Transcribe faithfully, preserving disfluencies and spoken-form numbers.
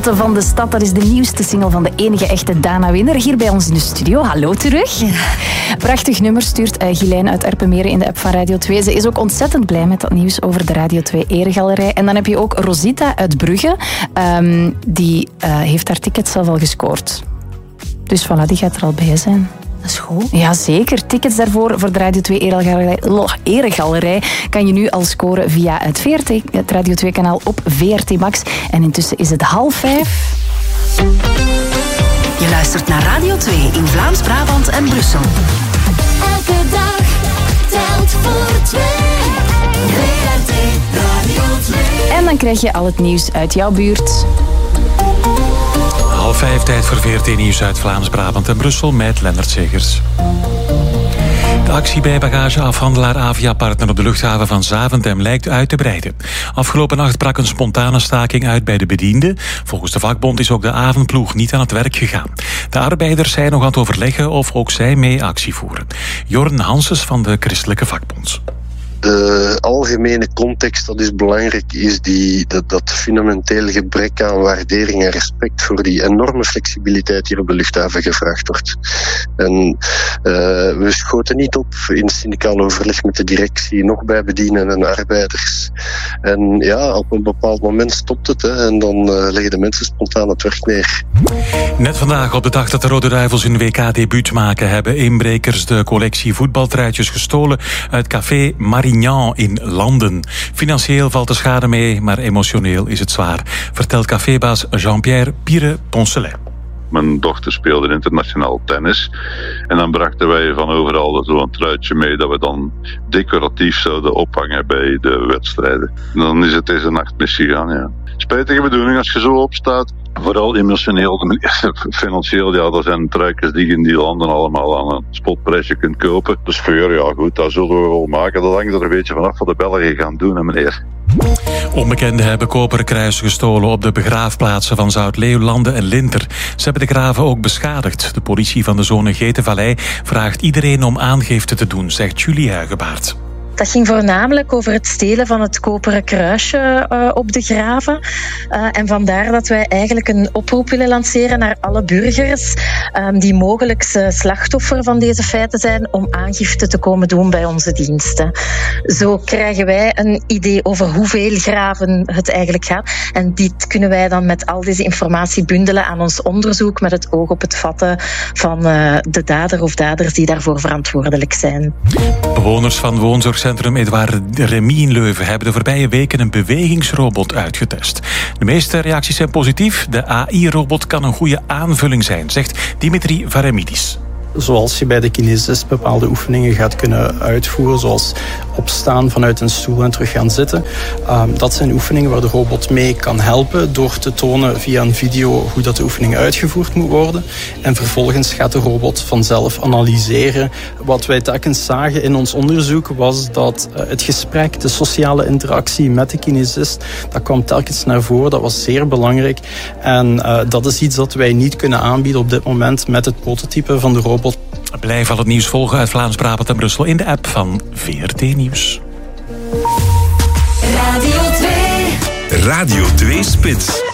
Van de stad, dat is de nieuwste single van de enige echte Dana Winner. Hier bij ons in de studio. Hallo terug. Ja. Prachtig nummer stuurt uh, Gilijn uit Erpenmeren in de app van Radio twee. Ze is ook ontzettend blij met dat nieuws over de Radio twee Eregalerij. En dan heb je ook Rosita uit Brugge. Um, die uh, heeft haar ticket zelf al gescoord. Dus voilà, die gaat er al bij zijn. Dat is goed. Ja, zeker. Tickets daarvoor voor de Radio twee Eregalerij, Eregalerij kan je nu al scoren via het V R T, het Radio twee kanaal op V R T Max. En intussen is het half vijf. Je luistert naar Radio twee in Vlaams-Brabant en Brussel. Elke dag telt voor twee. V R T Radio twee. En dan krijg je al het nieuws uit jouw buurt. Half vijf, tijd voor V R T-nieuws uit Vlaams-Brabant en Brussel met Lennart Segers. De actie bij bagageafhandelaar Avia-partner op de luchthaven van Zaventem lijkt uit te breiden. Afgelopen nacht brak een spontane staking uit bij de bedienden. Volgens de vakbond is ook de avondploeg niet aan het werk gegaan. De arbeiders zijn nog aan het overleggen of ook zij mee actie voeren. Jorn Hanses van de Christelijke Vakbond. De algemene context, dat is belangrijk, is die, dat, dat fundamenteel gebrek aan waardering en respect voor die enorme flexibiliteit die er op de luchthaven gevraagd wordt. En uh, we schoten niet op in syndicaal overleg met de directie, nog bij bedienden en arbeiders. En ja, op een bepaald moment stopt het, hè, en dan uh, leggen de mensen spontaan het werk neer. Net vandaag, op de dag dat de Rode Duivels hun W K-debuut maken, hebben inbrekers de collectie voetbaltruitjes gestolen uit café Marie in Landen. Financieel valt de schade mee, maar emotioneel is het zwaar, vertelt cafébaas Jean-Pierre Pire-Poncelet. Mijn dochter speelde internationaal tennis. En dan brachten wij van overal zo'n truitje mee dat we dan decoratief zouden ophangen bij de wedstrijden. En dan is het deze nacht misgegaan, ja. Spijtige bedoeling als je zo opstaat. Vooral emotioneel, financieel, ja, dat zijn truikens die je in die landen allemaal aan een spotprijsje kunt kopen. De sfeer, ja goed, dat zullen we wel maken. Dat hangt er een beetje vanaf wat de Belgen gaan doen, hè, meneer. Onbekenden hebben koperen kruisen gestolen op de begraafplaatsen van Zout-Leeuwlanden en Linter. Ze hebben de graven ook beschadigd. De politie van de zone Getenvallei vraagt iedereen om aangifte te doen, zegt Julie Huigebaard. Dat ging voornamelijk over het stelen van het koperen kruisje uh, op de graven. Uh, en vandaar dat wij eigenlijk een oproep willen lanceren naar alle burgers um, die mogelijk uh, slachtoffer van deze feiten zijn, om aangifte te komen doen bij onze diensten. Zo krijgen wij een idee over hoeveel graven het eigenlijk gaat. En dit kunnen wij dan met al deze informatie bundelen aan ons onderzoek met het oog op het vatten van uh, de dader of daders die daarvoor verantwoordelijk zijn. Bewoners van woonzorgcentrum Edouard Remy in Leuven hebben de voorbije weken een bewegingsrobot uitgetest. De meeste reacties zijn positief. De A I-robot kan een goede aanvulling zijn, zegt Dimitri Varemidis. Zoals je bij de kinesist bepaalde oefeningen gaat kunnen uitvoeren, zoals opstaan vanuit een stoel en terug gaan zitten. Um, dat zijn oefeningen waar de robot mee kan helpen door te tonen via een video hoe dat de oefening uitgevoerd moet worden. En vervolgens gaat de robot vanzelf analyseren. Wat wij telkens zagen in ons onderzoek was dat uh, het gesprek, de sociale interactie met de kinesist, dat kwam telkens naar voren. Dat was zeer belangrijk. En uh, dat is iets dat wij niet kunnen aanbieden op dit moment met het prototype van de robot. Blijf al het nieuws volgen uit Vlaams-Brabant en Brussel in de app van V R T Nieuws. Radio twee. Radio twee Spits.